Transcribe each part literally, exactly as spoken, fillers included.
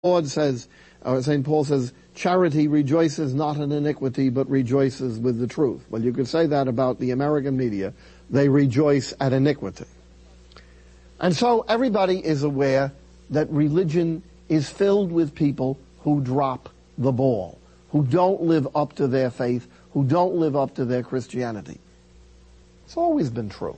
Lord says, or Saint Paul says, charity rejoices not in iniquity, but rejoices with the truth. Well, you could say that about the American media. They rejoice at iniquity. And so everybody is aware that religion is filled with people who drop the ball, who don't live up to their faith, who don't live up to their Christianity. It's always been true.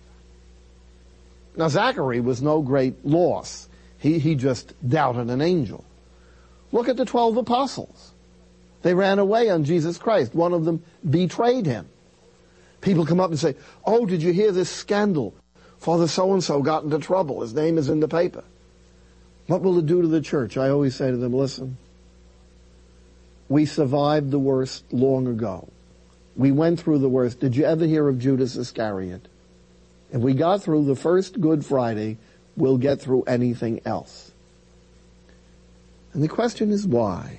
Now, Zachary was no great loss. He, he just doubted an angel. Look at the twelve apostles. They ran away on Jesus Christ. One of them betrayed him. People come up and say, oh, did you hear this scandal? Father so-and-so got into trouble. His name is in the paper. What will it do to the church? I always say to them, listen, we survived the worst long ago. We went through the worst. Did you ever hear of Judas Iscariot? If we got through the first Good Friday, we'll get through anything else. And the question is why?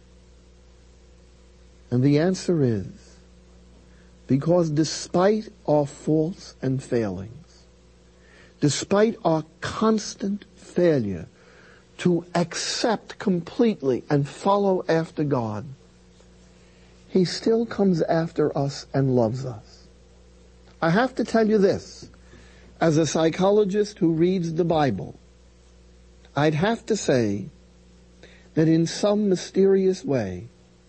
And the answer is, because despite our faults and failings, despite our constant failure to accept completely and follow after God, He still comes after us and loves us. I have to tell you this, as a psychologist who reads the Bible, I'd have to say that in some mysterious way,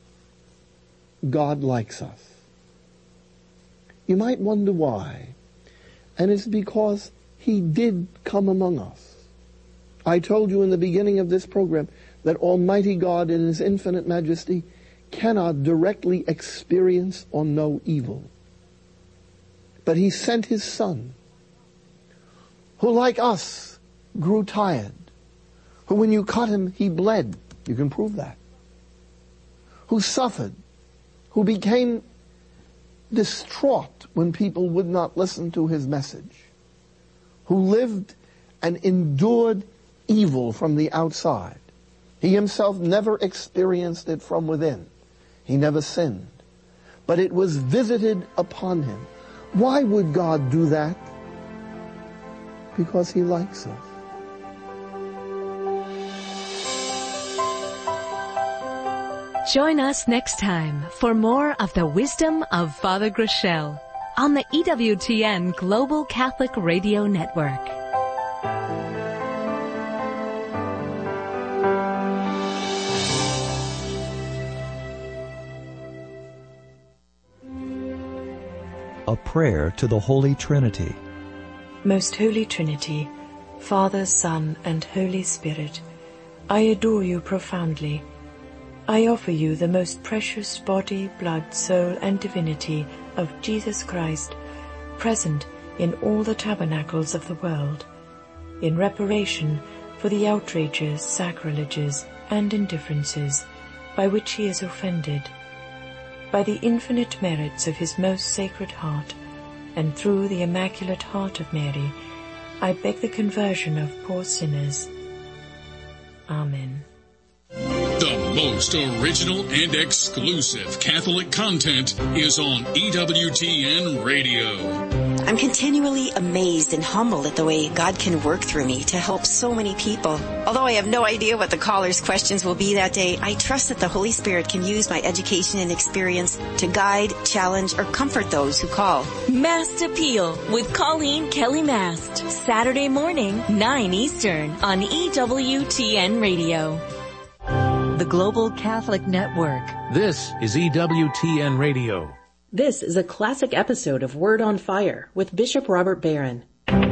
God likes us. You might wonder why, and it's because He did come among us. I told you in the beginning of this program that Almighty God in His infinite majesty cannot directly experience or know evil. But He sent His Son, who like us grew tired, who when you cut Him, He bled. You can prove that. Who suffered, who became distraught when people would not listen to His message, who lived and endured evil from the outside. He Himself never experienced it from within. He never sinned. But it was visited upon Him. Why would God do that? Because He likes us. Join us next time for more of the wisdom of Father Groeschel on the E W T N Global Catholic Radio Network. A prayer to the Holy Trinity. Most Holy Trinity, Father, Son, and Holy Spirit, I adore you profoundly. I offer you the most precious body, blood, soul, and divinity of Jesus Christ, present in all the tabernacles of the world, in reparation for the outrages, sacrileges, and indifferences by which He is offended. By the infinite merits of His most sacred heart, and through the Immaculate Heart of Mary, I beg the conversion of poor sinners. Amen. The most original and exclusive Catholic content is on E W T N Radio. I'm continually amazed and humbled at the way God can work through me to help so many people. Although I have no idea what the callers' questions will be that day, I trust that the Holy Spirit can use my education and experience to guide, challenge, or comfort those who call. Mast Appeal with Colleen Kelly Mast. Saturday morning, nine Eastern on E W T N Radio. The Global Catholic Network. This is E W T N Radio. This is a classic episode of Word on Fire with Bishop Robert Barron.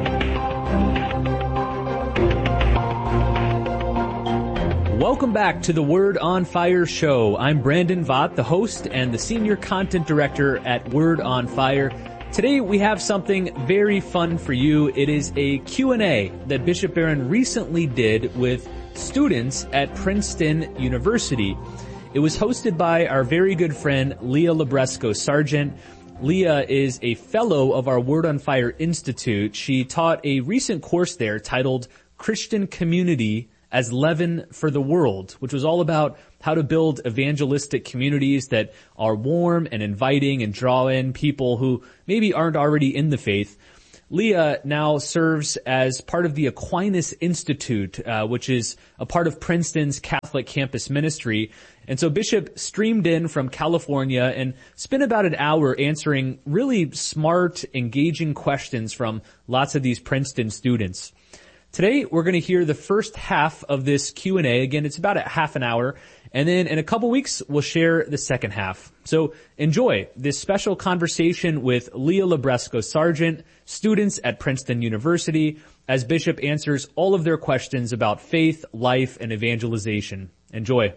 Welcome back to the Word on Fire show. I'm Brandon Vaught, the host and the senior content director at Word on Fire. Today we have something very fun for you. It is a Q and A that Bishop Barron recently did with students at Princeton University. It was hosted by our very good friend Leah Libresco Sargent. Leah is a fellow of our Word on Fire Institute. She taught a recent course there titled Christian Community as Leaven for the World, which was all about how to build evangelistic communities that are warm and inviting and draw in people who maybe aren't already in the faith. Leah now serves as part of the Aquinas Institute, uh, which is a part of Princeton's Catholic campus ministry. And so Bishop streamed in from California and spent about an hour answering really smart, engaging questions from lots of these Princeton students. Today, we're going to hear the first half of this Q and A. Again, it's about a half an hour. And then in a couple weeks, we'll share the second half. So enjoy this special conversation with Leah Libresco Sargent, students at Princeton University, as Bishop answers all of their questions about faith, life, and evangelization. Enjoy.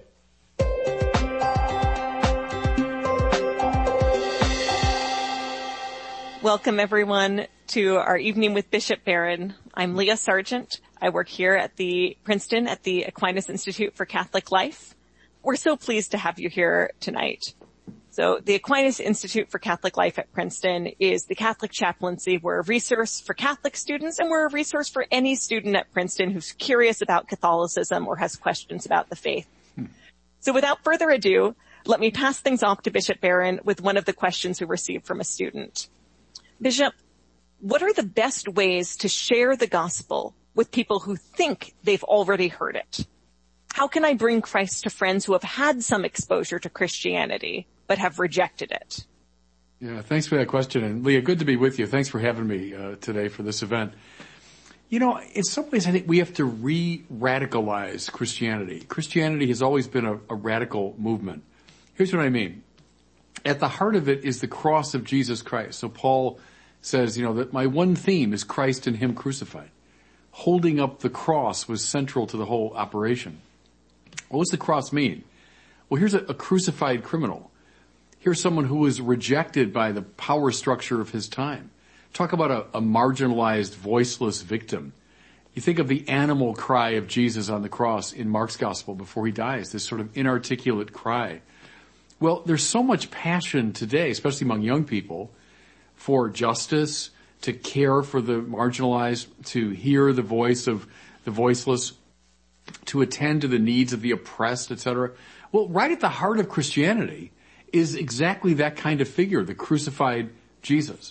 Welcome, everyone, to our evening with Bishop Barron. I'm Leah Sargent. I work here at the Princeton at the Aquinas Institute for Catholic Life. We're so pleased to have you here tonight. So the Aquinas Institute for Catholic Life at Princeton is the Catholic chaplaincy. We're a resource for Catholic students, and we're a resource for any student at Princeton who's curious about Catholicism or has questions about the faith. Hmm. So without further ado, let me pass things off to Bishop Barron with one of the questions we received from a student. Bishop, what are the best ways to share the gospel with people who think they've already heard it? How can I bring Christ to friends who have had some exposure to Christianity but have rejected it? Yeah, thanks for that question. And Leah, good to be with you. Thanks for having me uh, today for this event. You know, in some ways I think we have to re-radicalize Christianity. Christianity has always been a, a radical movement. Here's what I mean. At the heart of it is the cross of Jesus Christ. So Paul says, you know, that my one theme is Christ and Him crucified. Holding up the cross was central to the whole operation. What does the cross mean? Well, here's a, a crucified criminal. Here's someone who was rejected by the power structure of his time. Talk about a, a marginalized, voiceless victim. You think of the animal cry of Jesus on the cross in Mark's gospel before he dies, this sort of inarticulate cry. Well, there's so much passion today, especially among young people, for justice, to care for the marginalized, to hear the voice of the voiceless, to attend to the needs of the oppressed, et cetera. Well, right at the heart of Christianity is exactly that kind of figure, the crucified Jesus,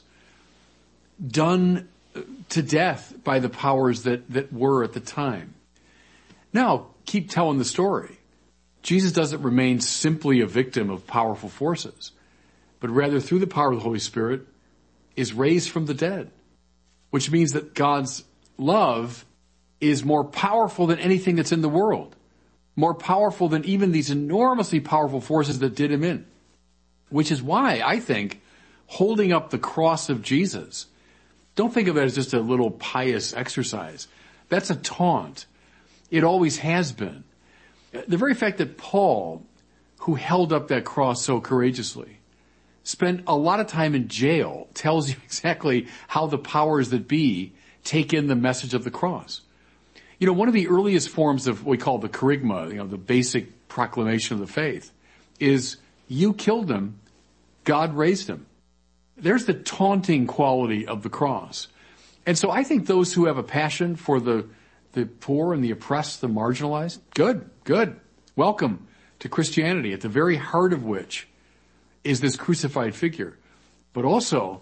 done to death by the powers that, that were at the time. Now, keep telling the story. Jesus doesn't remain simply a victim of powerful forces, but rather through the power of the Holy Spirit is raised from the dead, which means that God's love is more powerful than anything that's in the world, more powerful than even these enormously powerful forces that did him in, which is why I think holding up the cross of Jesus, don't think of it as just a little pious exercise. That's a taunt. It always has been. The very fact that Paul, who held up that cross so courageously, spent a lot of time in jail tells you exactly how the powers that be take in the message of the cross. You know, one of the earliest forms of what we call the kerygma, you know, the basic proclamation of the faith, is you killed him, God raised him. There's the taunting quality of the cross. And so I think those who have a passion for the, the poor and the oppressed, the marginalized, good, good. Welcome to Christianity, at the very heart of which is this crucified figure, but also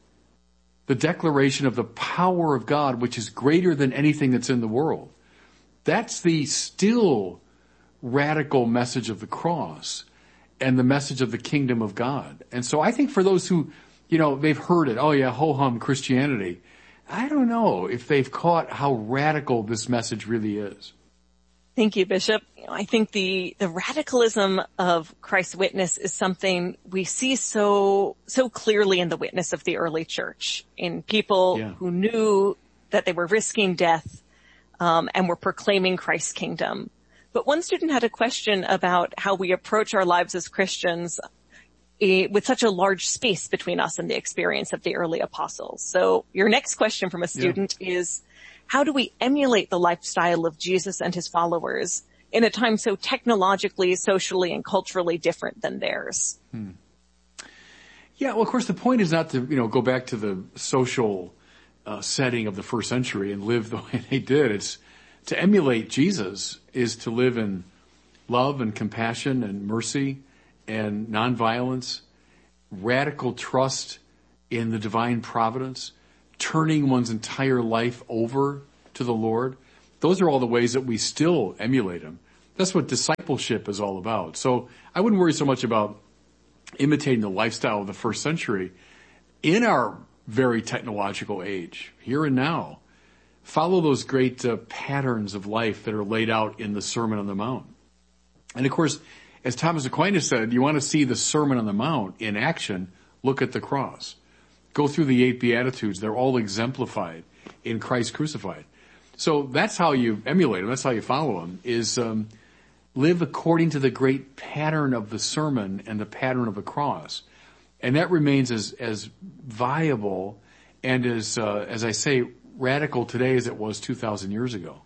the declaration of the power of God, which is greater than anything that's in the world. That's the still radical message of the cross and the message of the kingdom of God. And so I think for those who, you know, they've heard it, oh yeah, ho-hum Christianity, I don't know if they've caught how radical this message really is. Thank you, Bishop. I think the, the radicalism of Christ's witness is something we see so, so clearly in the witness of the early church, in people yeah. who knew that they were risking death, um, and were proclaiming Christ's kingdom. But one student had a question about how we approach our lives as Christians eh, with such a large space between us and the experience of the early apostles. So your next question from a student yeah. is, how do we emulate the lifestyle of Jesus and his followers in a time so technologically, socially, and culturally different than theirs? Hmm. Yeah, well, of course, the point is not to, you know, go back to the social uh, setting of the first century and live the way they did. It's to emulate Jesus is to live in love and compassion and mercy and nonviolence, radical trust in the divine providence, turning one's entire life over to the Lord. Those are all the ways that we still emulate him. That's what discipleship is all about. So I wouldn't worry so much about imitating the lifestyle of the first century. In our very technological age, here and now, follow those great uh, patterns of life that are laid out in the Sermon on the Mount. And of course, as Thomas Aquinas said, you want to see the Sermon on the Mount in action, look at the cross. Go through the eight Beatitudes. They're all exemplified in Christ crucified. So that's how you emulate them. That's how you follow them, is um, live according to the great pattern of the sermon and the pattern of the cross. And that remains as, as viable and as, uh, as I say, radical today as it was two thousand years ago.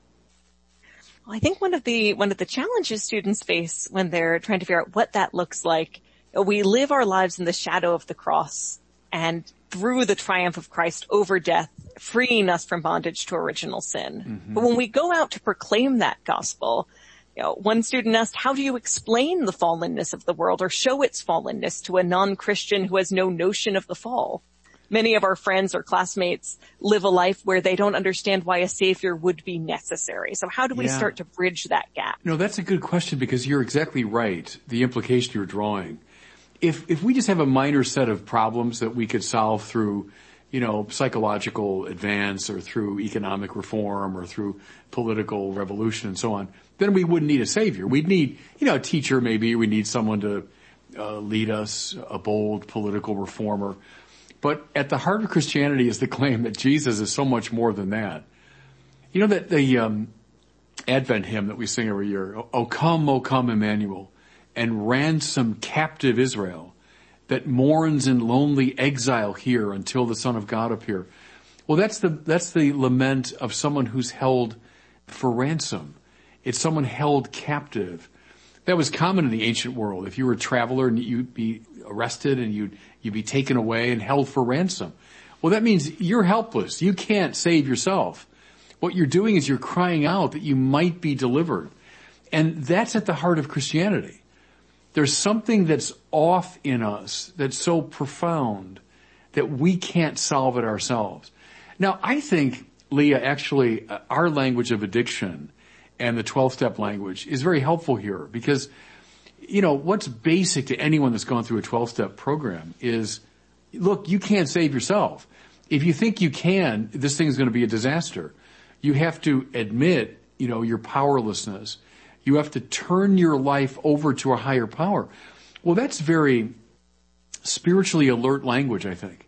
Well, I think one of the, one of the challenges students face when they're trying to figure out what that looks like, we live our lives in the shadow of the cross and through the triumph of Christ over death, freeing us from bondage to original sin. Mm-hmm. But when we go out to proclaim that gospel, you know, one student asked, how do you explain the fallenness of the world or show its fallenness to a non-Christian who has no notion of the fall? Many of our friends or classmates live a life where they don't understand why a savior would be necessary. So how do we yeah. start to bridge that gap? No, that's a good question because you're exactly right. The implication you're drawing. If, if we just have a minor set of problems that we could solve through, you know, psychological advance or through economic reform or through political revolution and so on, then we wouldn't need a savior. We'd need, you know, a teacher maybe. We need someone to uh, lead us, a bold political reformer. But at the heart of Christianity is the claim that Jesus is so much more than that. You know that the um, Advent hymn that we sing every year, O come, O come, Emmanuel, and ransom captive Israel that mourns in lonely exile here until the Son of God appear. Well, that's the, that's the lament of someone who's held for ransom. It's someone held captive. That was common in the ancient world. If you were a traveler and you'd be arrested and you'd, you'd be taken away and held for ransom. Well, that means you're helpless. You can't save yourself. What you're doing is you're crying out that you might be delivered. And that's at the heart of Christianity. There's something that's off in us that's so profound that we can't solve it ourselves. Now, I think, Leah, actually, uh, our language of addiction and the twelve-step language is very helpful here because, you know, what's basic to anyone that's gone through a twelve-step program is, look, you can't save yourself. If you think you can, this thing's going to be a disaster. You have to admit, you know, your powerlessness. You have to turn your life over to a higher power. Well, that's very spiritually alert language, I think.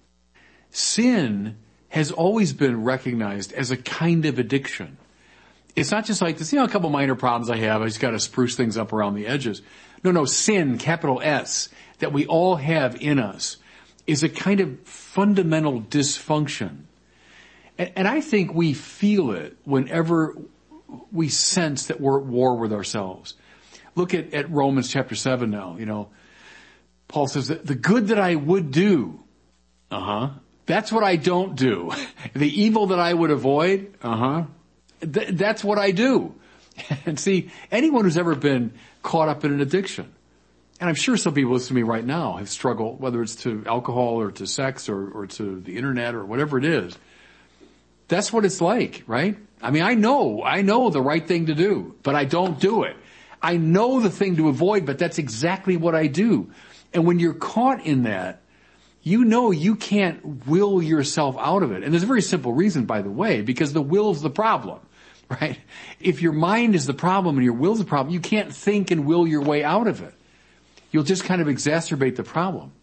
Sin has always been recognized as a kind of addiction. It's not just like this, you know, a couple minor problems I have. I just got to spruce things up around the edges. No, no, sin, capital S, that we all have in us is a kind of fundamental dysfunction. And, and I think we feel it whenever we sense that we're at war with ourselves. Look at, at Romans chapter seven now, you know. Paul says that the good that I would do, uh-huh, that's what I don't do. The evil that I would avoid, uh-huh, th- that's what I do. And see, anyone who's ever been caught up in an addiction, and I'm sure some people listening to me right now have struggled, whether it's to alcohol or to sex or, or to the internet or whatever it is, that's what it's like, right? I mean, I know, I know the right thing to do, but I don't do it. I know the thing to avoid, but that's exactly what I do. And when you're caught in that, you know you can't will yourself out of it. And there's a very simple reason, by the way, because the will's the problem, right? If your mind is the problem and your will's the problem, you can't think and will your way out of it. You'll just kind of exacerbate the problem.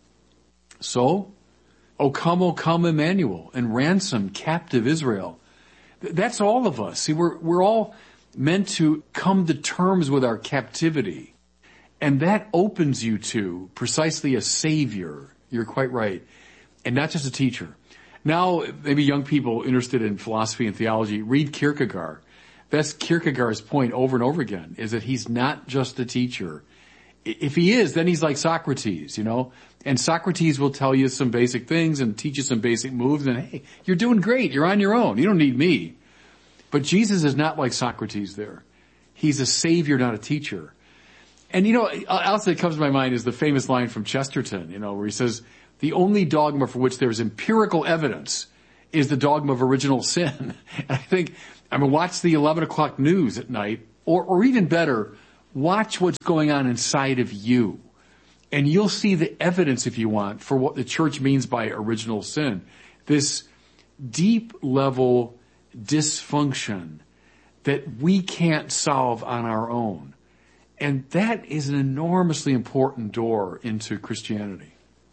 So, O come, O come, Emmanuel, and ransom captive Israel. That's all of us. See, we're, we're all meant to come to terms with our captivity. And that opens you to precisely a savior. You're quite right. And not just a teacher. Now, maybe young people interested in philosophy and theology, read Kierkegaard. That's Kierkegaard's point over and over again, is that he's not just a teacher. If he is, then he's like Socrates, you know. And Socrates will tell you some basic things and teach you some basic moves. And hey, you're doing great. You're on your own. You don't need me. But Jesus is not like Socrates there. He's a savior, not a teacher. And you know, else that comes to my mind is the famous line from Chesterton, you know, where he says, the only dogma for which there is empirical evidence is the dogma of original sin. And I think, I mean, watch the eleven o'clock news at night, or, or even better, watch what's going on inside of you. And you'll see the evidence, if you want, for what the church means by original sin. This deep level dysfunction that we can't solve on our own. And that is an enormously important door into Christianity.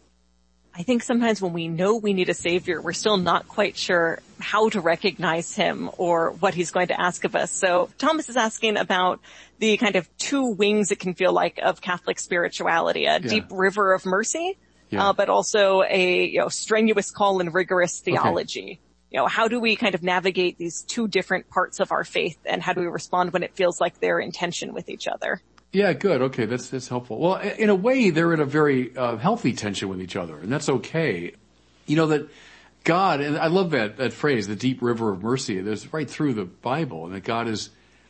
I think sometimes when we know we need a savior, we're still not quite sure how to recognize him or what he's going to ask of us. So Thomas is asking about the kind of two wings, it can feel like, of Catholic spirituality, a yeah. deep river of mercy, yeah. uh, but also a you know, strenuous call and rigorous theology. Okay. You know, how do we kind of navigate these two different parts of our faith, and how do we respond when it feels like they're in tension with each other? Yeah, good. Okay, that's that's helpful. Well, in a way, they're in a very uh, healthy tension with each other, and that's okay. You know, that God, and I love that, that phrase, the deep river of mercy, there's right through the Bible, and that God is,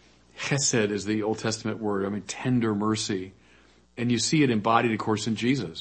chesed is the Old Testament word, I mean, tender mercy. And you see it embodied, of course, in Jesus,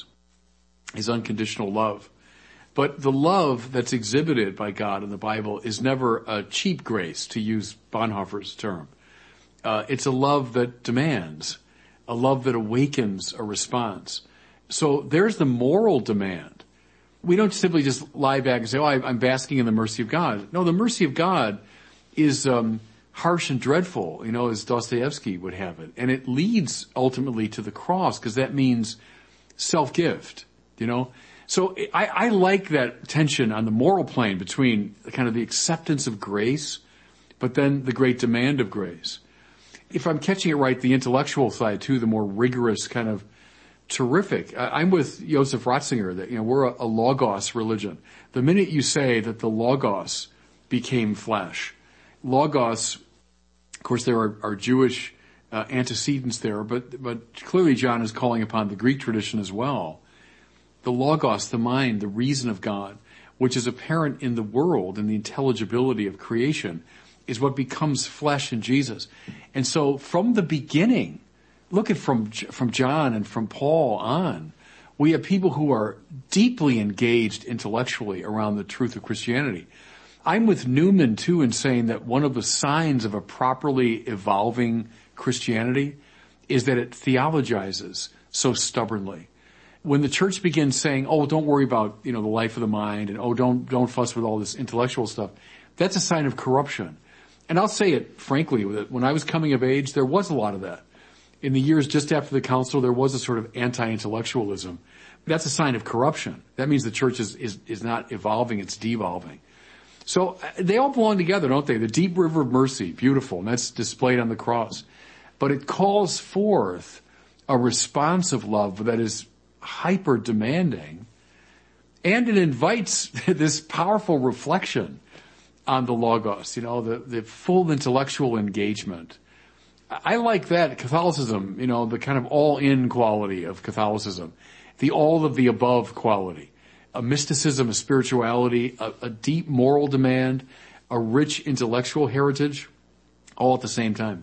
his unconditional love. But the love that's exhibited by God in the Bible is never a cheap grace, to use Bonhoeffer's term. Uh, it's a love that demands, a love that awakens a response. So there's the moral demand. We don't simply just lie back and say, oh, I'm basking in the mercy of God. No, the mercy of God is um, harsh and dreadful, you know, as Dostoevsky would have it. And it leads ultimately to the cross, because that means self-gift, you know. So I, I like that tension on the moral plane between kind of the acceptance of grace, but then the great demand of grace. If I'm catching it right, the intellectual side too, the more rigorous kind of terrific. I, I'm with Joseph Ratzinger that, you know, we're a, a logos religion. The minute you say that the logos became flesh, logos, of course there are, are Jewish uh, antecedents there, but, but clearly John is calling upon the Greek tradition as well. The logos, the mind, the reason of God, which is apparent in the world and the intelligibility of creation, is what becomes flesh in Jesus. And so from the beginning, look at from, from John and from Paul on, we have people who are deeply engaged intellectually around the truth of Christianity. I'm with Newman too in saying that one of the signs of a properly evolving Christianity is that it theologizes so stubbornly. When the church begins saying, oh, don't worry about, you know, the life of the mind, and oh, don't, don't fuss with all this intellectual stuff, that's a sign of corruption. And I'll say it frankly, that when I was coming of age, there was a lot of that. In the years just after the council, there was a sort of anti-intellectualism. That's a sign of corruption. That means the church is, is, is not evolving, it's devolving. So they all belong together, don't they? The deep river of mercy, beautiful, and that's displayed on the cross. But it calls forth a response of love that is hyper demanding, and it invites this powerful reflection on the logos, you know, the, the full intellectual engagement. I like that Catholicism, you know, the kind of all-in quality of Catholicism, the all of the above quality, a mysticism, a spirituality, a, a deep moral demand, a rich intellectual heritage, all at the same time.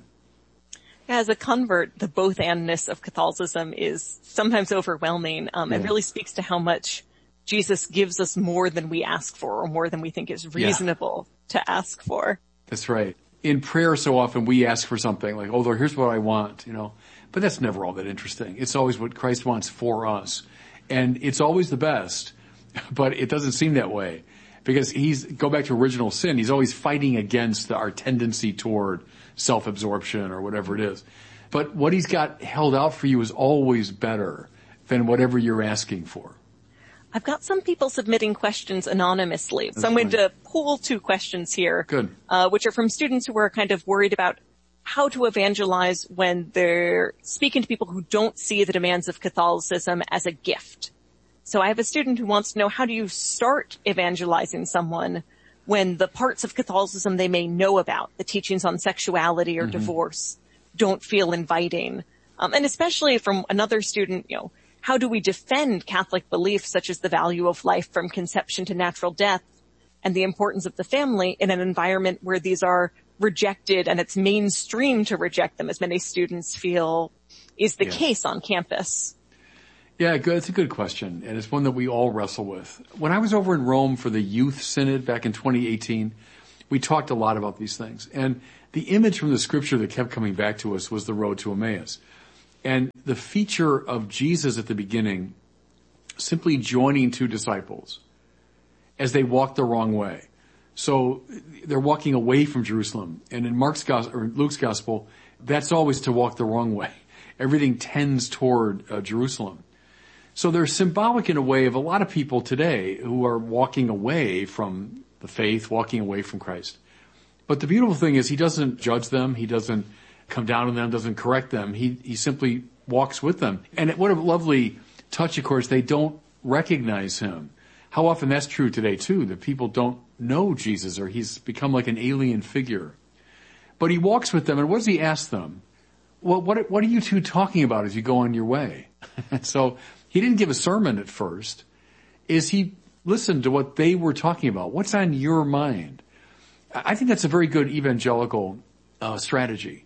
As a convert, the both-andness of Catholicism is sometimes overwhelming. Um, yeah. It really speaks to how much Jesus gives us more than we ask for, or more than we think is reasonable yeah. to ask for. That's right. In prayer, so often we ask for something like, oh, Lord, here's what I want, you know. But that's never all that interesting. It's always what Christ wants for us. And it's always the best, but it doesn't seem that way. Because he's, go back to original sin, he's always fighting against our tendency toward self-absorption or whatever it is. But what he's got held out for you is always better than whatever you're asking for. I've got some people submitting questions anonymously. That's so I'm going to pull two questions here. Good. Uh, which are from students who are kind of worried about how to evangelize when they're speaking to people who don't see the demands of Catholicism as a gift. So I have a student who wants to know, how do you start evangelizing someone when the parts of Catholicism they may know about, the teachings on sexuality or mm-hmm. divorce, don't feel inviting? Um, and especially from another student, you know, how do we defend Catholic beliefs such as the value of life from conception to natural death and the importance of the family in an environment where these are rejected and it's mainstream to reject them, as many students feel is the yeah. case on campus? Yeah, good. It's a good question, and it's one that we all wrestle with. When I was over in Rome for the Youth Synod back in twenty eighteen, we talked a lot about these things. And the image from the scripture that kept coming back to us was the road to Emmaus. And the feature of Jesus at the beginning, simply joining two disciples as they walked the wrong way. So they're walking away from Jerusalem. And in Mark's gospel, or Luke's gospel, that's always to walk the wrong way. Everything tends toward uh, Jerusalem. So they're symbolic in a way of a lot of people today who are walking away from the faith, walking away from Christ. But the beautiful thing is he doesn't judge them. He doesn't come down on them, doesn't correct them. He, he simply walks with them. And what a lovely touch, of course, they don't recognize him. How often that's true today, too, that people don't know Jesus or he's become like an alien figure. But he walks with them, and what does he ask them? Well, what, what are you two talking about as you go on your way? So he didn't give a sermon at first. Is he listened to what they were talking about? What's on your mind? I think that's a very good evangelical uh, strategy.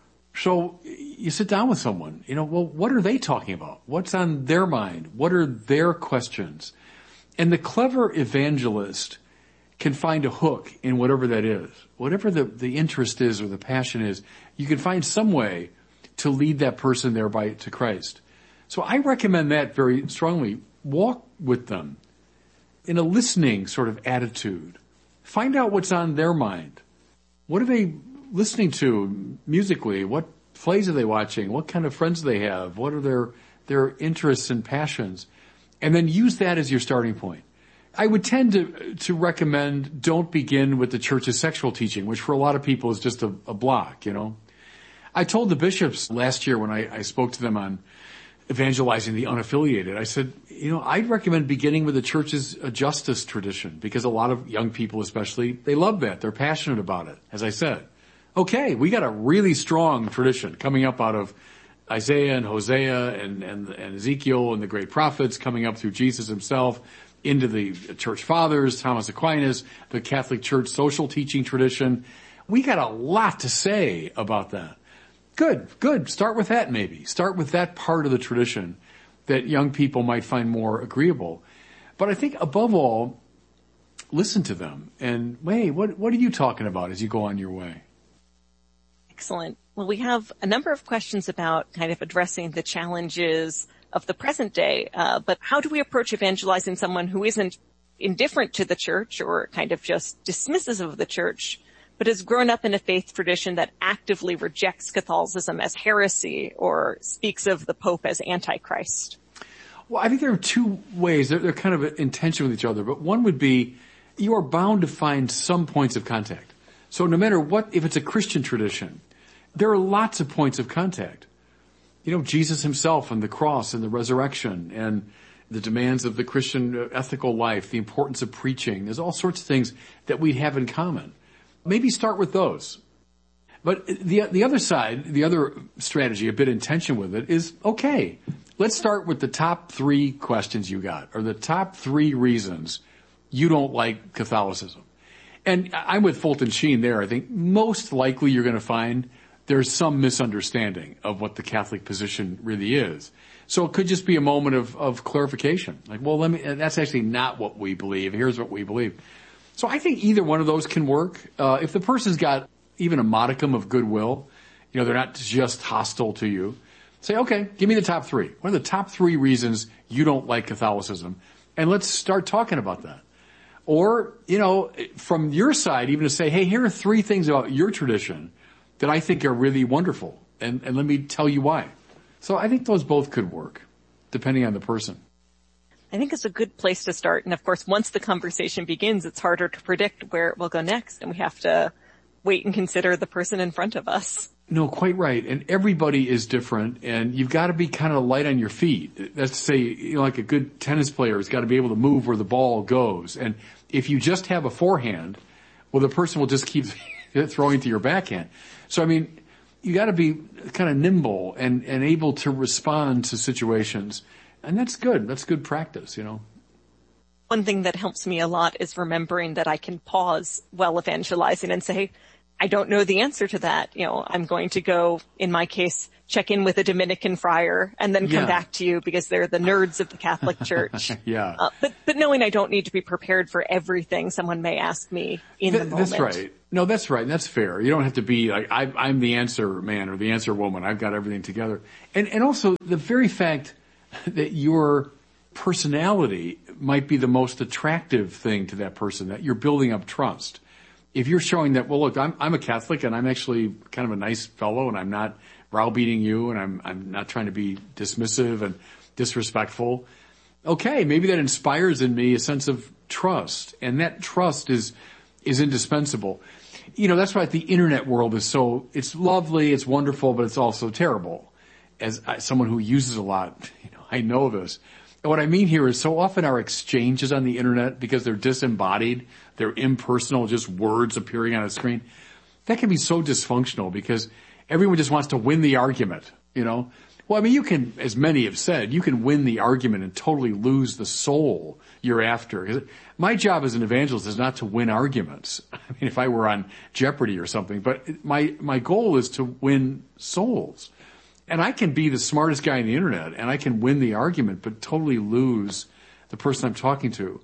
So you sit down with someone, you know, well, what are they talking about? What's on their mind? What are their questions? And the clever evangelist can find a hook in whatever that is. Whatever the, the interest is or the passion is, you can find some way to lead that person there by to Christ. So I recommend that very strongly. Walk with them in a listening sort of attitude. Find out what's on their mind. What are they listening to musically? What plays are they watching? What kind of friends do they have? What are their, their interests and passions? And then use that as your starting point. I would tend to, to recommend don't begin with the church's sexual teaching, which for a lot of people is just a, a block, you know. I told the bishops last year when I, I spoke to them on evangelizing the unaffiliated, I said, you know, I'd recommend beginning with the church's justice tradition because a lot of young people especially, they love that. They're passionate about it, as I said. Okay, we got a really strong tradition coming up out of Isaiah and Hosea and, and, and Ezekiel and the great prophets coming up through Jesus himself into the church fathers, Thomas Aquinas, the Catholic Church social teaching tradition. We got a lot to say about that. Good, good. Start with that maybe. Start with that part of the tradition that young people might find more agreeable. But I think above all, listen to them and, hey, what, what are you talking about as you go on your way? Excellent. Well, we have a number of questions about kind of addressing the challenges of the present day, uh, but how do we approach evangelizing someone who isn't indifferent to the church or kind of just dismissive of the church, but has grown up in a faith tradition that actively rejects Catholicism as heresy or speaks of the Pope as Antichrist? Well, I think there are two ways. They're, they're kind of in tension with each other, but one would be you are bound to find some points of contact. So no matter what, if it's a Christian tradition, there are lots of points of contact. You know, Jesus himself and the cross and the resurrection and the demands of the Christian ethical life, the importance of preaching. There's all sorts of things that we have in common. Maybe start with those. But the the other side, the other strategy, a bit in tension with it, is, okay, let's start with the top three questions you got, or the top three reasons you don't like Catholicism. And I'm with Fulton Sheen there. I think most likely you're going to find there's some misunderstanding of what the Catholic position really is. So it could just be a moment of, of clarification. Like, well, let me, that's actually not what we believe. Here's what we believe. So I think either one of those can work. Uh, if the person's got even a modicum of goodwill, you know, they're not just hostile to you, say, okay, give me the top three. What are the top three reasons you don't like Catholicism? And let's start talking about that. Or, you know, from your side, even to say, hey, here are three things about your tradition that I think are really wonderful. And, and let me tell you why. So I think those both could work, depending on the person. I think it's a good place to start. And of course, once the conversation begins, it's harder to predict where it will go next. And we have to wait and consider the person in front of us. No, quite right. And everybody is different. And you've got to be kind of light on your feet. That's to say, you know, like a good tennis player has got to be able to move where the ball goes. And if you just have a forehand, well, the person will just keep throwing to your backhand. So, I mean, you got to be kind of nimble and, and able to respond to situations. And that's good. That's good practice, you know. One thing that helps me a lot is remembering that I can pause while evangelizing and say, I don't know the answer to that. You know, I'm going to go, in my case, check in with a Dominican friar and then come yeah. back to you because they're the nerds of the Catholic Church. yeah. Uh, but, but knowing I don't need to be prepared for everything someone may ask me in Th- the moment. That's right. No, that's right. That's fair. You don't have to be like, I, I'm the answer man or the answer woman. I've got everything together. And, and also the very fact that your personality might be the most attractive thing to that person, that you're building up trust. If you're showing that, well, look, I'm, I'm a Catholic and I'm actually kind of a nice fellow and I'm not browbeating you and I'm, I'm not trying to be dismissive and disrespectful. Okay, maybe that inspires in me a sense of trust, and that trust is, is indispensable. You know, that's why the internet world is so, it's lovely, it's wonderful, but it's also terrible. As I, someone who uses a lot, you know, I know this. And what I mean here is so often our exchanges on the internet, because they're disembodied, they're impersonal, just words appearing on a screen, that can be so dysfunctional because everyone just wants to win the argument, you know? Well, I mean, you can, as many have said, you can win the argument and totally lose the soul you're after. My job as an evangelist is not to win arguments. I mean, if I were on Jeopardy or something, but my, my goal is to win souls. And I can be the smartest guy on the internet and I can win the argument, but totally lose the person I'm talking to.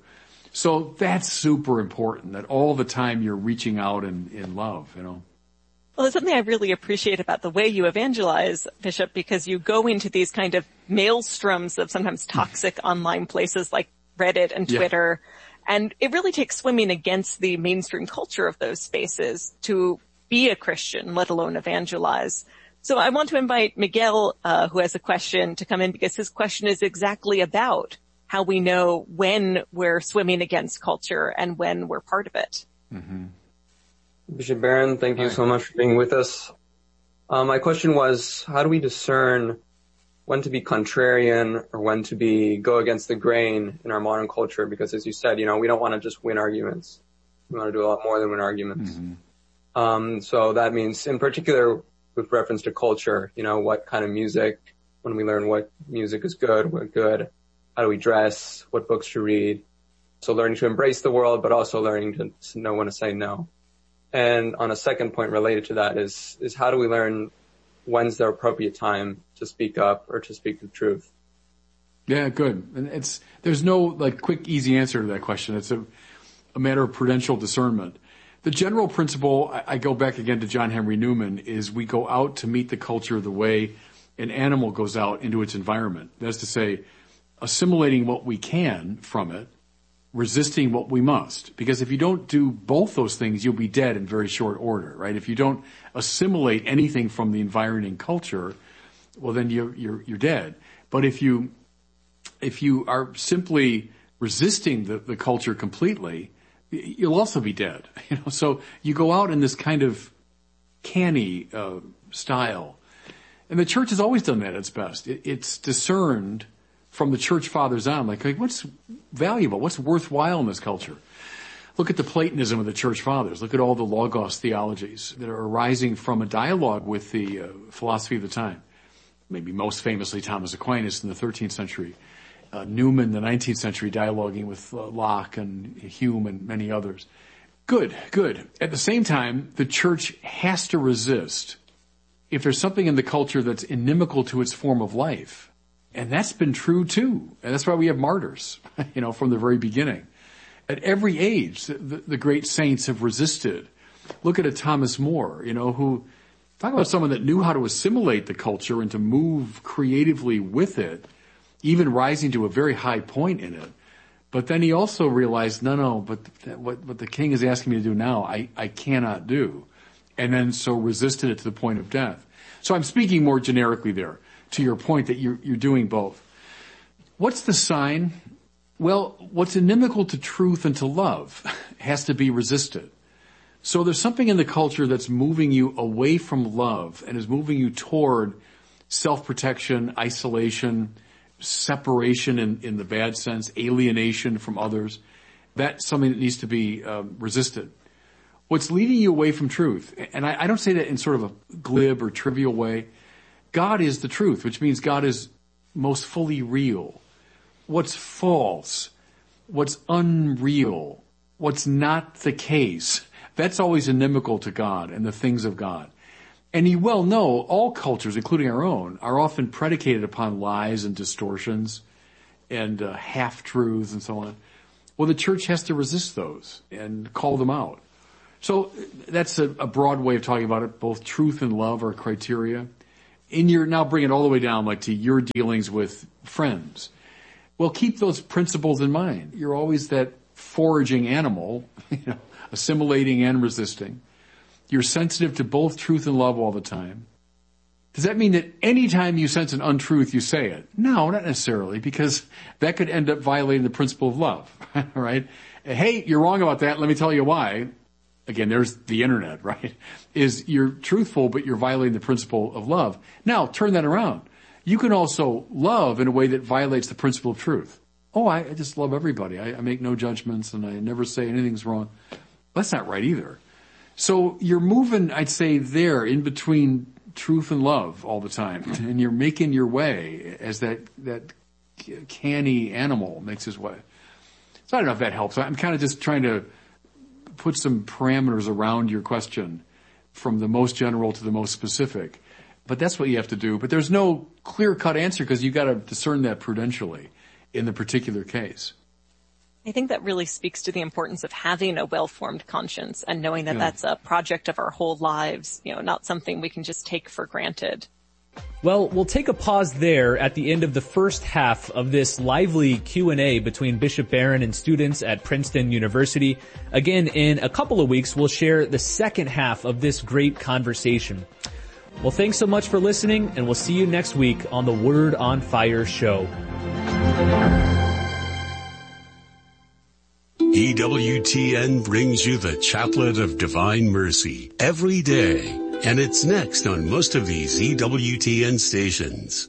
So that's super important, that all the time you're reaching out in, in love, you know. Well, it's something I really appreciate about the way you evangelize, Bishop, because you go into these kind of maelstroms of sometimes toxic online places like Reddit and Twitter. Yeah. And it really takes swimming against the mainstream culture of those spaces to be a Christian, let alone evangelize. So I want to invite Miguel, uh, who has a question, to come in because his question is exactly about how we know when we're swimming against culture and when we're part of it. Mm-hmm. Bishop Barron, thank you so much for being with us. Um, my question was, how do we discern when to be contrarian or when to be go against the grain in our modern culture? Because as you said, you know, we don't want to just win arguments. We want to do a lot more than win arguments. Mm-hmm. Um, so that means in particular with reference to culture, you know, what kind of music, when we learn what music is good, what good, how do we dress, what books to read. So learning to embrace the world, but also learning to know when to say no. And on a second point related to that is, is how do we learn when's the appropriate time to speak up or to speak the truth? Yeah, good. And it's, there's no like quick, easy answer to that question. It's a, a matter of prudential discernment. The general principle, I, I go back again to John Henry Newman, is we go out to meet the culture the way an animal goes out into its environment. That is to say, assimilating what we can from it, resisting what we must. Because if you don't do both those things, you'll be dead in very short order, right? If you don't assimilate anything from the environing culture, well, then you're, you're, you're dead. But if you, if you are simply resisting the, the culture completely, you'll also be dead. You know, so you go out in this kind of canny, uh, style. And the church has always done that at its best. It, it's discerned from the church fathers on, like, like, what's valuable, what's worthwhile in this culture? Look at the Platonism of the church fathers. Look at all the Logos theologies that are arising from a dialogue with the uh, philosophy of the time. Maybe most famously Thomas Aquinas in the thirteenth century. Uh, Newman in the nineteenth century dialoguing with uh, Locke and Hume and many others. Good, good. At the same time, the church has to resist if there's something in the culture that's inimical to its form of life. And that's been true too. And that's why we have martyrs, you know, from the very beginning. At every age, the, the great saints have resisted. Look at a Thomas More, you know, who, talk about someone that knew how to assimilate the culture and to move creatively with it, even rising to a very high point in it. But then he also realized, no, no, but what, what the king is asking me to do now, I, I cannot do. And then so resisted it to the point of death. So I'm speaking more generically there, to your point that you're, you're doing both. What's the sign? Well, what's inimical to truth and to love has to be resisted. So there's something in the culture that's moving you away from love and is moving you toward self-protection, isolation, separation in, in the bad sense, alienation from others. That's something that needs to be um, resisted. What's leading you away from truth, and I, I don't say that in sort of a glib or trivial way, God is the truth, which means God is most fully real. What's false, what's unreal, what's not the case, That's always inimical to God and the things of God. And you well know all cultures, including our own, are often predicated upon lies and distortions and uh, half-truths and so on. Well, the church has to resist those and call them out. So that's a, a broad way of talking about it. Both truth and love are criteria. In your, now bring it all the way down like to your dealings with friends. Well, keep those principles in mind. You're always that foraging animal, you know, assimilating and resisting. You're sensitive to both truth and love all the time. Does that mean that any time you sense an untruth, you say it? No, not necessarily, because that could end up violating the principle of love, right? Hey, you're wrong about that. Let me tell you why. Again, there's the internet, right? Is you're truthful, but you're violating the principle of love. Now, turn that around. You can also love in a way that violates the principle of truth. Oh, I, I just love everybody. I, I make no judgments and I never say anything's wrong. That's not right either. So you're moving, I'd say, there in between truth and love all the time. And you're making your way as that, that canny animal makes his way. So I don't know if that helps. I'm kind of just trying to put some parameters around your question from the most general to the most specific. But that's what you have to do. But there's no clear-cut answer because you've got to discern that prudentially in the particular case. I think that really speaks to the importance of having a well-formed conscience and knowing that yeah. that's a project of our whole lives, you know, not something we can just take for granted. Well, we'll take a pause there at the end of the first half of this lively Q and A between Bishop Barron and students at Princeton University. Again, in a couple of weeks, we'll share the second half of this great conversation. Well, thanks so much for listening, and we'll see you next week on the Word on Fire show. E W T N brings you the Chaplet of Divine Mercy every day, and it's next on most of these E W T N stations.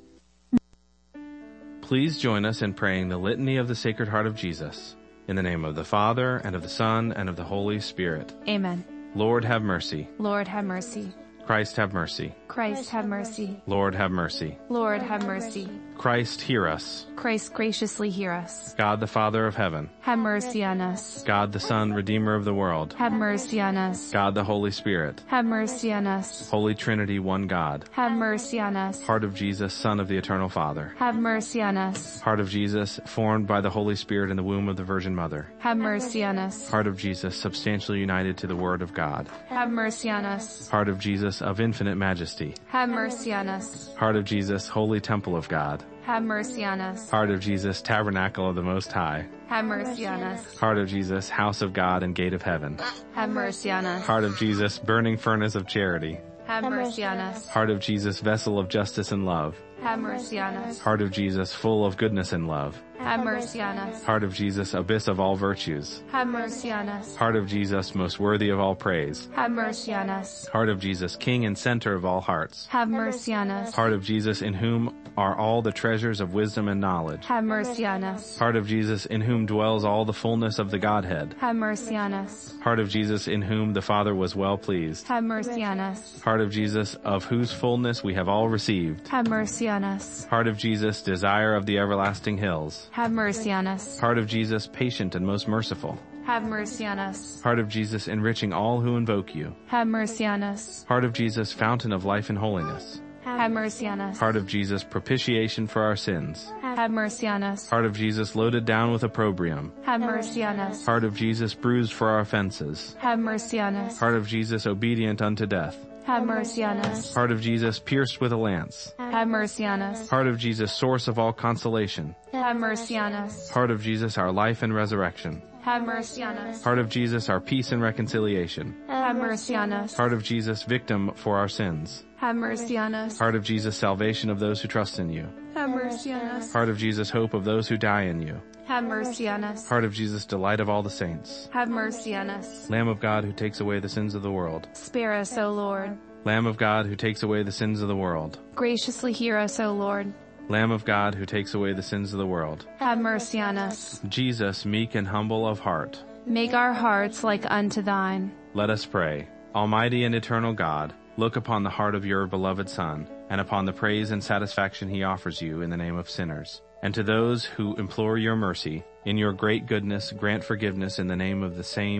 Please join us in praying the Litany of the Sacred Heart of Jesus. In the name of the Father, and of the Son, and of the Holy Spirit. Amen. Lord, have mercy. Lord, have mercy. Christ, have mercy. Christ, have mercy. Lord, have mercy. Lord, have mercy. Christ, hear us. Christ, graciously hear us. God, the Father of heaven. Have mercy on us. God, the Son, Redeemer of the world. Have mercy on us. God, the Holy Spirit. Have mercy on us. Holy Trinity, one God. Have mercy on us. Heart of Jesus, Son of the Eternal Father. Have mercy on us. Heart of Jesus, formed by the Holy Spirit in the womb of the Virgin Mother. Have mercy on us. Heart of Jesus, substantially united to the Word of God. Have mercy on us. Heart of Jesus, of infinite majesty. Have mercy on us. Heart of Jesus, holy temple of God. Have mercy on us. Heart of Jesus, tabernacle of the Most High. Have mercy on us. Heart of Jesus, house of God and gate of heaven. Have mercy on us. Heart of Jesus, burning furnace of charity. Have mercy on us. Heart of Jesus, vessel of justice and love. Have mercy on us. Heart of Jesus, full of goodness and love. Have mercy on us. Heart of Jesus, abyss of all virtues. Have mercy on us. Heart of Jesus, most worthy of all praise. Have mercy on us. Heart of Jesus, king and center of all hearts. Have mercy on us. Heart of Jesus, in whom are all the treasures of wisdom and knowledge. Have mercy on us. Heart of Jesus, in whom dwells all the fullness of the Godhead. Have mercy on us. Heart of Jesus, in whom the Father was well pleased. Have mercy on us. Heart of Jesus, of whose fullness we have all received. Have mercy on us. Heart of Jesus, desire of the everlasting hills. Have mercy on us. Heart of Jesus, patient and most merciful. Have mercy on us. Heart of Jesus, enriching all who invoke you. Have mercy on us. Heart of Jesus, fountain of life and holiness. Have mercy on us. Heart of Jesus, propitiation for our sins. Have mercy on us. Heart of Jesus, loaded down with opprobrium. Have mercy on us. Heart of Jesus, bruised for our offenses. Have mercy on us. Heart of Jesus, obedient unto death. Have mercy on us. Heart of Jesus, pierced with a lance. Have mercy on us. Heart of Jesus, source of all consolation. Have mercy on us. Heart of Jesus, our life and resurrection. Have mercy on us. Heart of Jesus, our peace and reconciliation. Have mercy on us. Heart of Jesus, victim for our sins. Have mercy on us. Heart of Jesus, salvation of those who trust in you. Have mercy on us. Heart of Jesus, hope of those who die in you. Have mercy on us. Heart of Jesus, delight of all the saints. Have mercy on us. Lamb of God, who takes away the sins of the world. Spare us, O Lord. Lamb of God, who takes away the sins of the world. Graciously hear us, O Lord. Lamb of God, who takes away the sins of the world. Have mercy on us. Jesus, meek and humble of heart. Make our hearts like unto thine. Let us pray. Almighty and eternal God, look upon the heart of your beloved Son, and upon the praise and satisfaction he offers you in the name of sinners. And to those who implore your mercy, in your great goodness grant forgiveness in the name of the same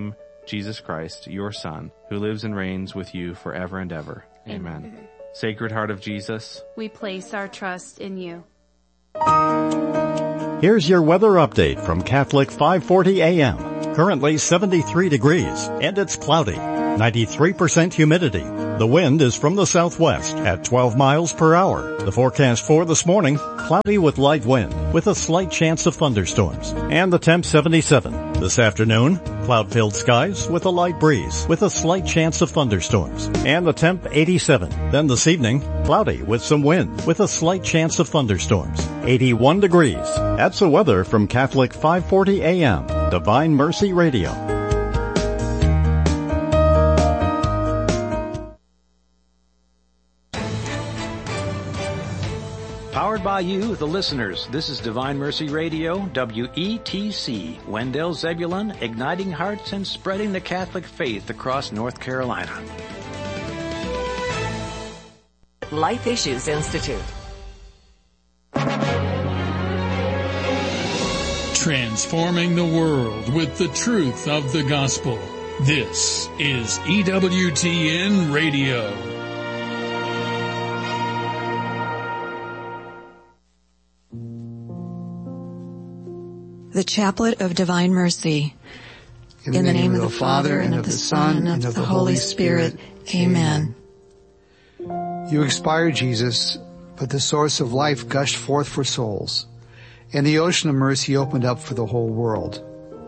Jesus Christ, your Son, who lives and reigns with you forever and ever. Amen. Amen. Sacred Heart of Jesus, we place our trust in you. Here's your weather update from Catholic five forty A M. Currently seventy-three degrees, and it's cloudy. ninety-three percent humidity. The wind is from the southwest at twelve miles per hour. The forecast for this morning, cloudy with light wind, with a slight chance of thunderstorms. And the temp seventy-seven. This afternoon, cloud-filled skies with a light breeze, with a slight chance of thunderstorms. And the temp eighty-seven. Then this evening, cloudy with some wind, with a slight chance of thunderstorms. eighty-one degrees. That's the weather from Catholic five forty A M, Divine Mercy Radio. Powered by you, the listeners. This is Divine Mercy Radio, W E T C, Wendell Zebulon, igniting hearts and spreading the Catholic faith across North Carolina. Life Issues Institute. Transforming the world with the truth of the gospel. This is E W T N Radio. The Chaplet of Divine Mercy. In, In the name, name of the Father, and of the Son, and of the Holy Spirit. Amen. You expired, Jesus, but the source of life gushed forth for souls, and the ocean of mercy opened up for the whole world.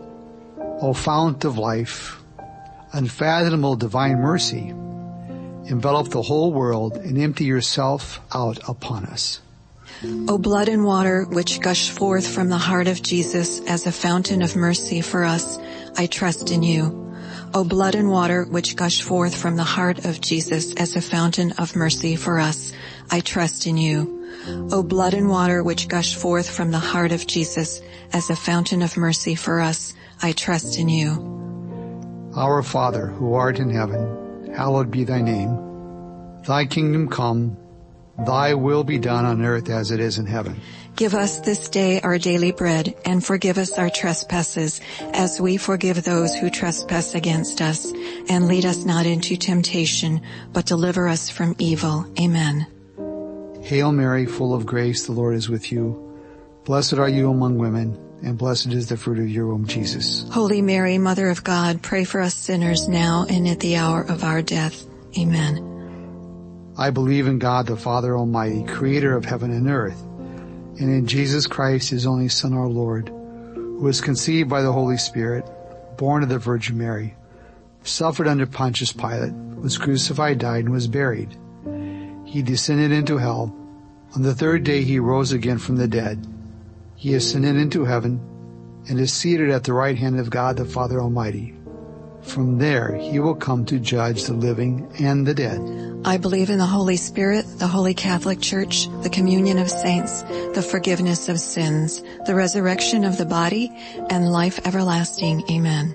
O fount of life, unfathomable divine mercy, envelop the whole world and empty yourself out upon us. O blood and water which gush forth from the heart of Jesus as a fountain of mercy for us, I trust in you. O blood and water which gush forth from the heart of Jesus as a fountain of mercy for us, I trust in you. O blood and water which gush forth from the heart of Jesus as a fountain of mercy for us, I trust in you. Our Father, who art in heaven, hallowed be thy name. Thy kingdom come. Thy will be done on earth as it is in heaven. Give us this day our daily bread, and forgive us our trespasses, as we forgive those who trespass against us. And lead us not into temptation, but deliver us from evil. Amen. Hail Mary, full of grace, the Lord is with you. Blessed are you among women, and blessed is the fruit of your womb, Jesus. Holy Mary, Mother of God, pray for us sinners now and at the hour of our death. Amen. I believe in God the Father Almighty, creator of heaven and earth, and in Jesus Christ, his only Son, our Lord, who was conceived by the Holy Spirit, born of the Virgin Mary, suffered under Pontius Pilate, was crucified, died, and was buried. He descended into hell. On the third day he rose again from the dead. He ascended into heaven and is seated at the right hand of God the Father Almighty. From there he will come to judge the living and the dead. I believe in the Holy Spirit, the Holy Catholic Church, the communion of saints, the forgiveness of sins, the resurrection of the body, and life everlasting. Amen.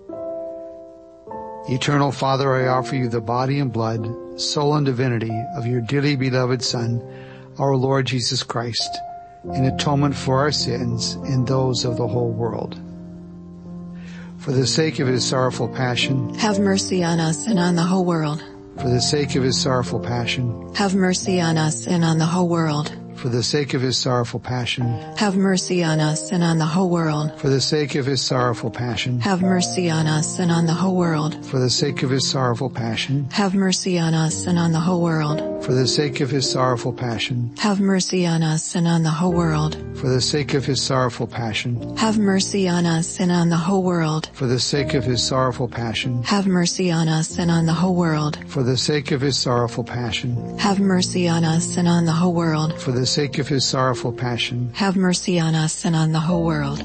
Eternal Father, I offer you the body and blood, soul and divinity of your dearly beloved Son, our Lord Jesus Christ, in atonement for our sins and those of the whole world. For the sake of his sorrowful passion, have mercy on us and on the whole world. For the sake of his sorrowful passion, have mercy on us and on the whole world. For the sake of his sorrowful passion, have mercy on us and on the whole world. For the sake of his sorrowful passion, have mercy on us and on the whole world. For the sake of his sorrowful passion, have mercy on us and on the whole world. For the sake of his sorrowful passion, have mercy on us and on the whole world. For the sake of his sorrowful passion, have mercy on us and on the whole world. For the sake of his sorrowful passion, have mercy on us and on the whole world. For the sake of his sorrowful passion, have mercy on us and on the whole world. For the sake of his sorrowful passion, have mercy on us and on the whole world.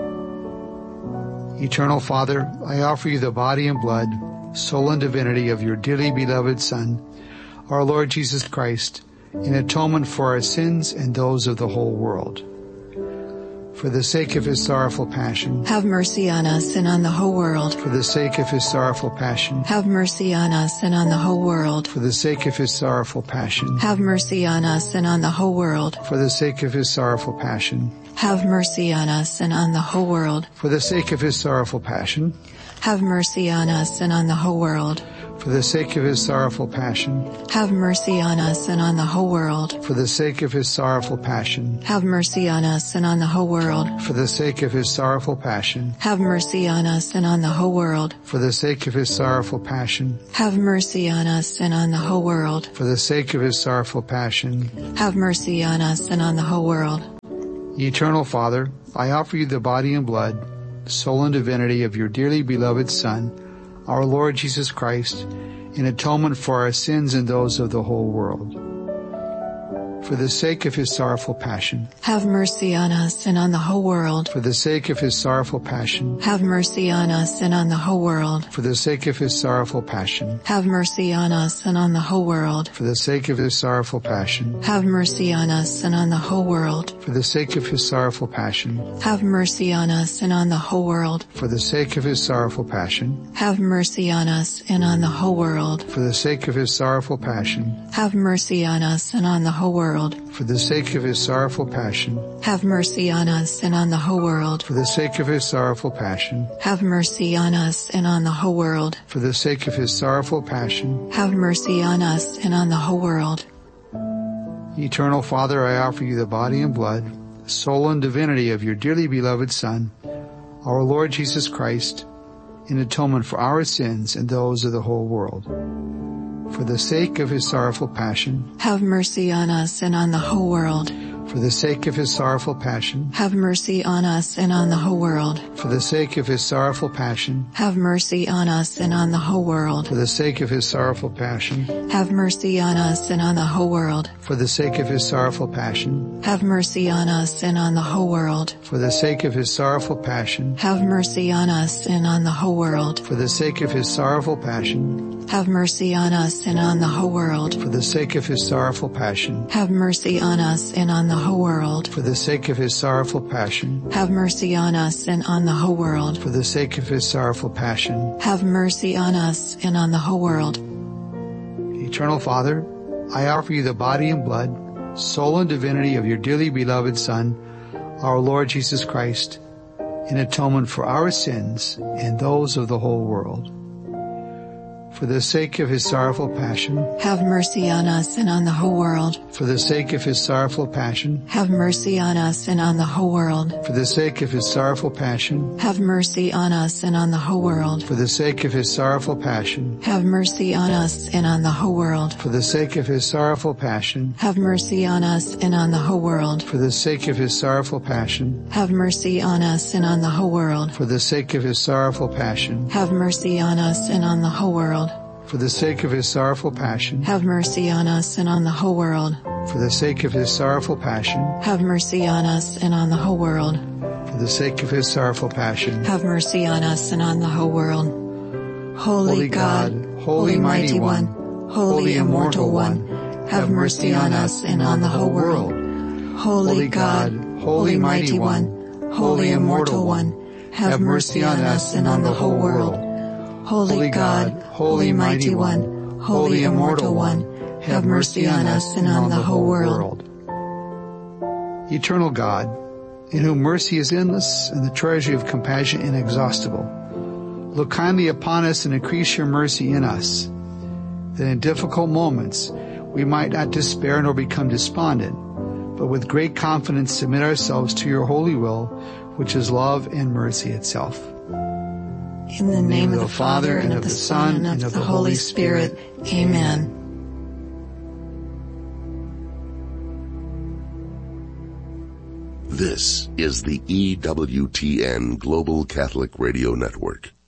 Eternal Father, I offer you the body and blood, soul and divinity of your dearly beloved Son, our Lord Jesus Christ, in atonement for our sins and those of the whole world. For the sake of his sorrowful passion, have mercy on us and on the whole world. For the sake of his sorrowful passion, have mercy on us and on the whole world. For the sake of his sorrowful passion, have mercy on us and on the whole world. For the sake of his sorrowful passion, have mercy on us and on the whole world. For the sake of his sorrowful passion, have mercy on us and on the whole world. For the sake of his sorrowful passion, have mercy on us and on the whole world. For the sake of his sorrowful passion, have mercy on us and on the whole world. For the sake of his sorrowful passion, have mercy on us and on the whole world. For the sake of his sorrowful passion, have mercy on us and on the whole world. For the sake of his sorrowful passion, have mercy on us and on the whole world. Eternal Father, I offer you the body and blood, soul and divinity of your dearly beloved Son, our Lord Jesus Christ, in atonement for our sins and those of the whole world. For the sake of his sorrowful passion, have mercy on us and on the whole world. For the sake of his sorrowful passion, have mercy on us and on the whole world. For the sake of his sorrowful passion, have mercy on us and on the whole world. For the sake of his sorrowful passion, have mercy on us and on the whole world. For the sake of his sorrowful passion, have mercy on us and on the whole world. For the sake of his sorrowful passion, have mercy on us and on the whole world. For the sake of his sorrowful passion, have mercy on us and on the whole world. For the sake of his sorrowful passion, have mercy on us and on the whole world. For the sake of his sorrowful passion, have mercy on us and on the whole world. For the sake of his sorrowful passion, have mercy on us and on the whole world. Eternal Father, I offer you the body and blood, soul and divinity of your dearly beloved Son, our Lord Jesus Christ, in atonement for our sins and those of the whole world. For the sake of his sorrowful passion, have mercy on us and on the whole world. For the sake of his sorrowful passion, have mercy on us and on the whole world. For the sake of his sorrowful passion, have mercy on us and on the whole world. For the sake of his sorrowful passion, have mercy on us and on the whole world. For the sake of his sorrowful passion, have mercy on us and on the whole world. For the sake of his sorrowful passion, have mercy on us and on the whole world. For the sake of his sorrowful passion, have mercy on us and on the whole world. For the sake of his sorrowful passion, have mercy on us and on the whole world. For the sake of his sorrowful passion, have mercy on us and on the whole world. For the sake of his sorrowful passion, have mercy on us and on the whole world. Eternal Father, I offer you the body and blood, soul and divinity of your dearly beloved Son, our Lord Jesus Christ, in atonement for our sins and those of the whole world. For the sake of his sorrowful passion, have mercy on us and on the whole world. For the sake of his sorrowful passion, have mercy on us and on the whole world. For the sake of his sorrowful passion, have mercy on us and on the whole world. For the sake of his sorrowful passion, have mercy on us and on the whole world. For the sake of his sorrowful passion, have mercy on us and on the whole world. For the sake of his sorrowful passion, have mercy on us and on the whole world. For the sake of his sorrowful passion, have mercy on us and on the whole world. For the sake of his sorrowful passion, have mercy on us and on the whole world. For the sake of his sorrowful passion, have mercy on us and on the whole world. For the sake of his sorrowful passion, have mercy on us and on the whole world. Holy, Holy God, God, Holy Mighty One, Holy Immortal One, have mercy on us and on the whole world. Holy God, Holy Mighty One, Holy Immortal One, have mercy on us and on the whole world. Holy God, Holy Mighty One, Holy Immortal One, have mercy on us and on the whole world. Eternal God, in whom mercy is endless and the treasury of compassion inexhaustible, look kindly upon us and increase your mercy in us, that in difficult moments we might not despair nor become despondent, but with great confidence submit ourselves to your holy will, which is love and mercy itself. In the name of the Father, and of the Son, and of the Holy Spirit. Amen. This is the E W T N Global Catholic Radio Network.